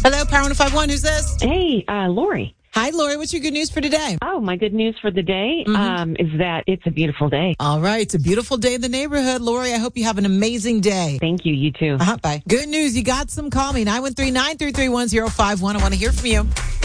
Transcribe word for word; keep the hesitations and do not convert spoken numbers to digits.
Hello, Power one oh five one. Who's this? Hey, uh, Lori. Hi, Lori. What's your good news for today? Oh, my good news for the day Mhm. um, is that it's a beautiful day. All right. It's a beautiful day in the neighborhood. Lori, I hope you have an amazing day. Thank you. You too. Uh-huh, bye. Good news. You got some. Call me, nine one three, nine three three, one zero five one. I want to hear from you.